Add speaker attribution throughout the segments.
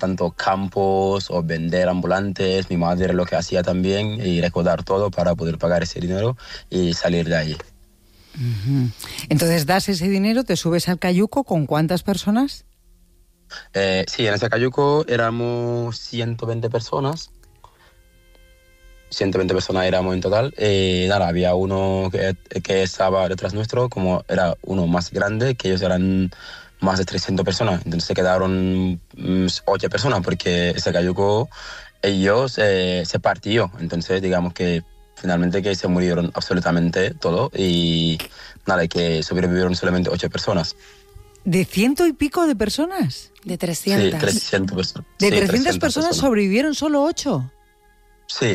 Speaker 1: tanto campos o vender ambulantes. Mi madre lo que hacía también y recaudar todo para poder pagar ese dinero y salir de ahí.
Speaker 2: Uh-huh. Entonces das ese dinero, te subes al cayuco, ¿con cuántas personas?
Speaker 1: Sí, en ese cayuco éramos 120 personas. 120 personas éramos en total. Nada, había uno que estaba detrás nuestro, como era uno más grande, que ellos eran más de 300 personas. Entonces se quedaron 8 personas, porque ese cayuco, ellos se partió. Entonces, digamos que finalmente que se murieron absolutamente todo y nada, que sobrevivieron solamente 8 personas.
Speaker 2: ¿De 100 y pico de personas?
Speaker 3: De 300.
Speaker 1: Sí, 300 personas.
Speaker 2: ¿De
Speaker 1: sí,
Speaker 2: 300 personas sobrevivieron solo 8?
Speaker 1: Sí.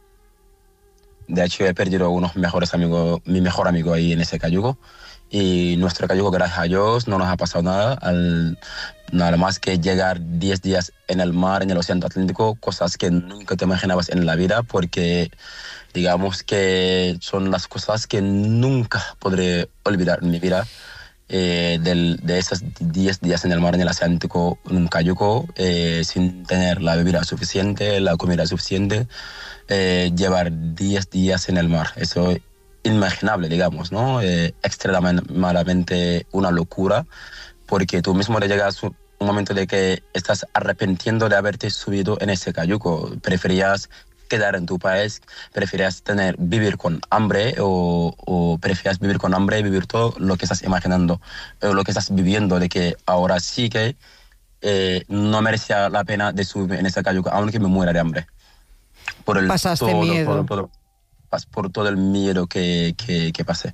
Speaker 1: De hecho, he perdido unos mejores amigos, mi mejor amigo ahí en ese cayuco. Y nuestro cayuco, gracias a Dios, no nos ha pasado nada. Nada más que llegar 10 días en el mar, en el Océano Atlántico, cosas que nunca te imaginabas en la vida, porque digamos que son las cosas que nunca podré olvidar en mi vida. De esos 10 días en el mar, en el Atlántico, en un cayuco, sin tener la bebida suficiente, la comida suficiente, llevar 10 días en el mar. Eso es inimaginable, digamos, ¿no? Extremadamente una locura, porque tú mismo le llegas un momento de que estás arrepintiendo de haberte subido en ese cayuco. Preferías quedar en tu país, preferías vivir con hambre o preferías vivir con hambre y vivir todo lo que estás imaginando, lo que estás viviendo, de que ahora sí que no merecía la pena de subir en ese cayuco, aunque me muera de hambre.
Speaker 2: Pasaste miedo.
Speaker 1: Por todo el miedo que pasé.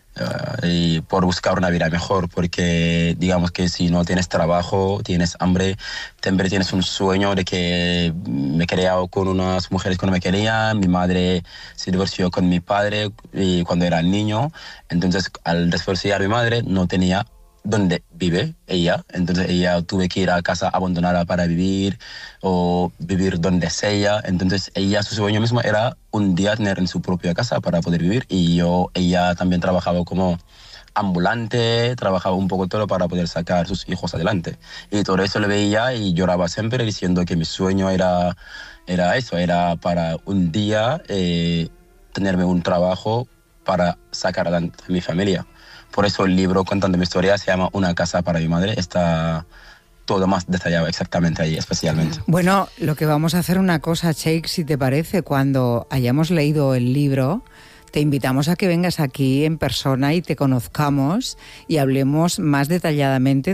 Speaker 1: Y por buscar una vida mejor, porque digamos que si no tienes trabajo, tienes hambre, siempre tienes un sueño de que me he criado con unas mujeres que no me querían, mi madre se divorció con mi padre y cuando era niño, entonces al divorciar a mi madre no tenía dónde vive ella, entonces ella tuve que ir a casa abandonada para vivir o vivir donde sea, entonces ella, su sueño mismo era un día tener en su propia casa para poder vivir y ella también trabajaba como ambulante, trabajaba un poco todo para poder sacar a sus hijos adelante y todo eso le veía y lloraba siempre diciendo que mi sueño era eso, era para un día tenerme un trabajo para sacar adelante a mi familia. Por eso el libro contando mi historia se llama Una casa para mi madre. Está todo más detallado exactamente ahí, especialmente.
Speaker 2: Bueno, lo que vamos a hacer una cosa, Cheikh, si te parece, cuando hayamos leído el libro, te invitamos a que vengas aquí en persona y te conozcamos y hablemos más detalladamente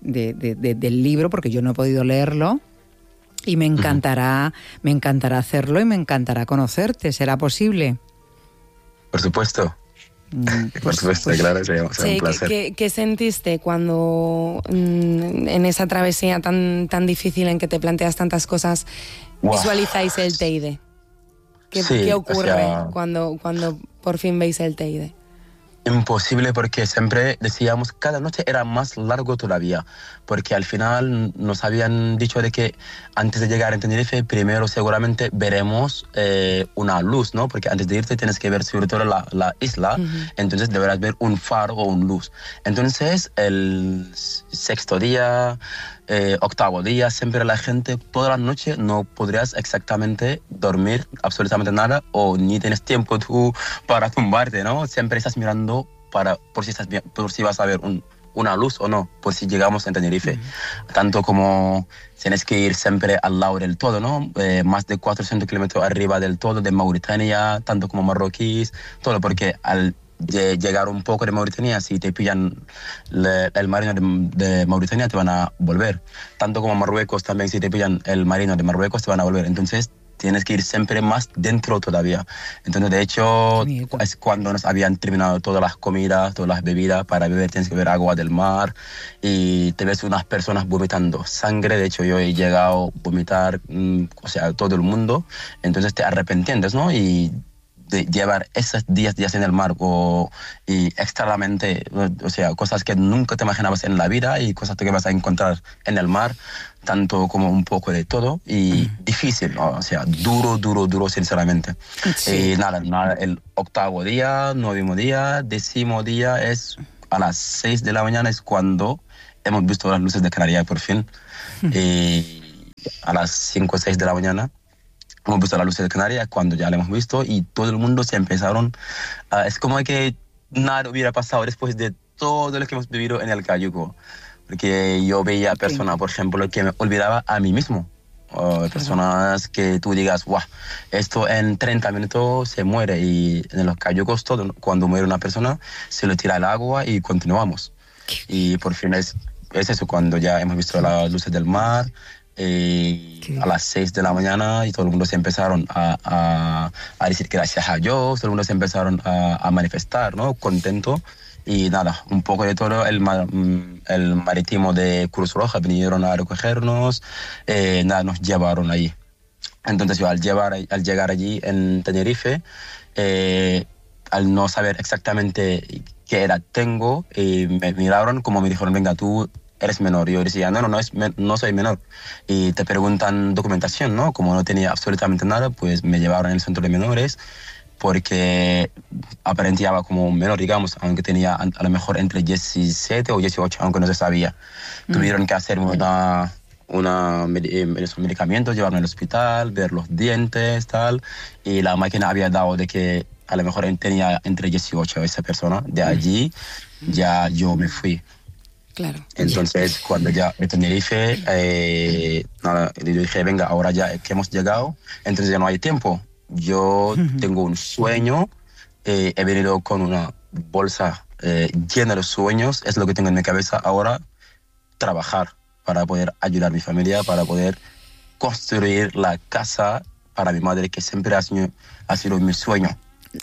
Speaker 2: del libro, porque yo no he podido leerlo y me encantará hacerlo y me encantará conocerte. ¿Será posible?
Speaker 1: Por supuesto. Por supuesto, claro, sería un placer.
Speaker 3: ¿Qué sentiste cuando en esa travesía tan difícil en que te planteas tantas cosas visualizáis el Teide? ¿Qué ocurre cuando por fin veis el Teide?
Speaker 1: Imposible, porque siempre decíamos cada noche era más largo todavía, porque al final nos habían dicho de que antes de llegar a Tenerife primero seguramente veremos una luz, ¿no? Porque antes de irte tienes que ver sobre todo la isla, entonces deberás ver un faro o un luz. Entonces el sexto día, octavo día, siempre la gente toda la noche no podrías exactamente dormir absolutamente nada o ni tienes tiempo tú para tumbarte, ¿no? Siempre estás mirando por si vas a ver una luz o no, por si llegamos en Tenerife. Tanto como tienes que ir siempre al lado del todo, ¿no? Más de 400 kilómetros arriba del todo de Mauritania, tanto como marroquíes, todo, porque al llegar un poco de Mauritania, si te pillan el marino de Mauritania, te van a volver. Tanto como Marruecos también, si te pillan el marino de Marruecos, te van a volver. Entonces tienes que ir siempre más dentro todavía. Entonces, de hecho, es cuando nos habían terminado todas las comidas, todas las bebidas para beber, tienes que beber agua del mar y te ves unas personas vomitando sangre. De hecho, yo he llegado a vomitar, todo el mundo. Entonces te arrepientes, ¿no? Y de llevar esos 10 días en el mar y externamente, cosas que nunca te imaginabas en la vida y cosas que vas a encontrar en el mar, tanto como un poco de todo y difícil, ¿no? Duro, sinceramente. Sí. Y nada, el octavo día, noveno día, décimo día es a las 6 de la mañana es cuando hemos visto las luces de Canarias por fin. Y las 5 o 6 de la mañana. Hemos visto las luces de Canarias cuando ya la hemos visto y todo el mundo se empezaron. Es como que nada hubiera pasado después de todo lo que hemos vivido en el Cayuco. Porque yo veía personas, por ejemplo, que me olvidaba a mí mismo. Personas que tú digas, guau, esto en 30 minutos se muere. Y en los Cayucos, todo, cuando muere una persona, se le tira el agua y continuamos. Y por fin es eso, cuando ya hemos visto las luces del mar. A las 6 de la mañana y todo el mundo se empezaron a decir gracias a Dios, todo el mundo se empezaron a manifestar, ¿no? Contento. Y nada, un poco de todo, el marítimo de Cruz Roja vinieron a recogernos, nada, nos llevaron ahí. Entonces yo al llegar allí en Tenerife, al no saber exactamente qué edad tengo, me miraron como me dijeron, venga, tú eres menor. Y yo decía, no soy menor. Y te preguntan documentación, ¿no? Como no tenía absolutamente nada, pues me llevaron al centro de menores, porque aparentaba como un menor, digamos, aunque tenía a lo mejor entre 17 o 18, aunque no se sabía. Tuvieron que hacer esos medicamentos, llevarme al hospital, ver los dientes, tal, y la máquina había dado de que a lo mejor tenía entre 18 esa persona. De allí ya yo me fui.
Speaker 3: Claro.
Speaker 1: Entonces, cuando ya en Tenerife, yo dije, venga, ahora ya que hemos llegado, entonces ya no hay tiempo. Yo tengo un sueño, he venido con una bolsa llena de sueños, es lo que tengo en mi cabeza ahora, trabajar para poder ayudar a mi familia, para poder construir la casa para mi madre, que siempre ha sido mi sueño.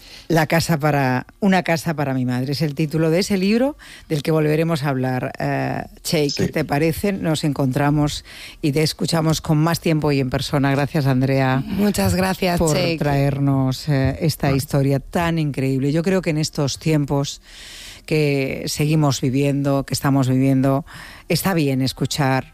Speaker 2: Una casa para mi madre es el título de ese libro del que volveremos a hablar. Cheikh, ¿qué te parece? Nos encontramos y te escuchamos con más tiempo y en persona. Gracias, Andrea.
Speaker 3: Muchas gracias,
Speaker 2: por
Speaker 3: Cheikh,
Speaker 2: traernos esta historia tan increíble. Yo creo que en estos tiempos que seguimos viviendo, que estamos viviendo, está bien escuchar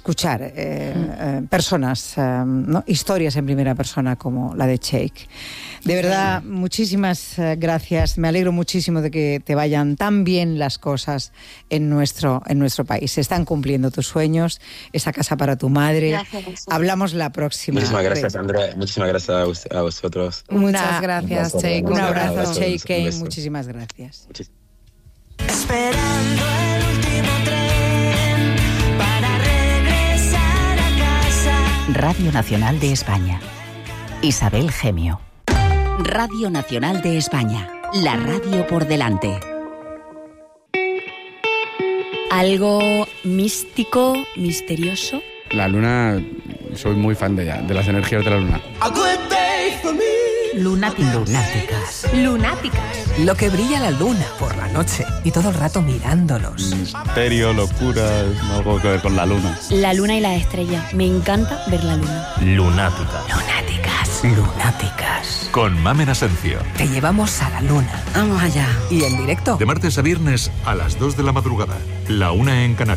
Speaker 2: personas, ¿no? Historias en primera persona como la de Cheikh. De verdad, muchísimas gracias. Me alegro muchísimo de que te vayan tan bien las cosas en nuestro país. Se están cumpliendo tus sueños, esa casa para tu madre.
Speaker 3: Gracias.
Speaker 2: Hablamos la próxima.
Speaker 1: Muchísimas gracias, Andrea. Muchísimas gracias a vosotros.
Speaker 3: Muchas gracias, Cheikh.
Speaker 2: Un abrazo, Cheikh Kane. Muchísimas gracias.
Speaker 4: Esperando el último tren para regresar a casa.
Speaker 5: Radio Nacional de España. Isabel Gemio. Radio Nacional de España. La radio por delante.
Speaker 6: ¿Algo místico, misterioso?
Speaker 7: La luna, soy muy fan de ella, de las energías de la luna.
Speaker 5: Lunáticas.
Speaker 6: Lunáticas.
Speaker 8: Lo que brilla la luna por la noche y todo el rato mirándolos.
Speaker 7: Misterio, locura, algo que ver con la luna.
Speaker 6: La luna y las estrellas. Me encanta ver la luna.
Speaker 9: Lunáticas. Con Mamen Asencio.
Speaker 8: Te llevamos a la luna.
Speaker 5: Vamos allá.
Speaker 8: Y en directo.
Speaker 9: De martes a viernes a las 2 de la madrugada. La 1 en Canarias.